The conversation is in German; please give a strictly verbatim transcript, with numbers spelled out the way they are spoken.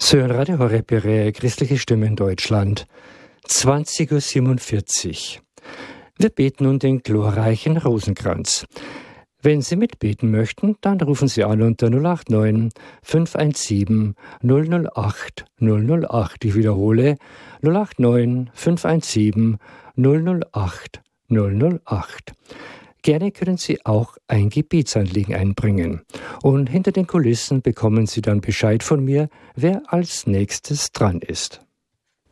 Sie hören Radio Horeb, Ihre christliche Stimme in Deutschland. zwanzig Uhr siebenundvierzig. Wir beten nun den glorreichen Rosenkranz. Wenn Sie mitbeten möchten, dann rufen Sie an unter null acht neun, fünf eins sieben, null null acht, null null acht. Ich wiederhole, null acht neun, fünf eins sieben, null null acht, null null acht. Gerne können Sie auch ein Gebetsanliegen einbringen. Und hinter den Kulissen bekommen Sie dann Bescheid von mir, wer als nächstes dran ist.